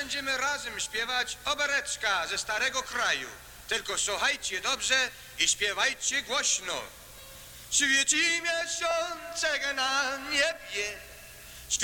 będziemy razem śpiewać obereczka ze Starego Kraju. Tylko słuchajcie dobrze i śpiewajcie głośno. Świeci miesiączek na niebie,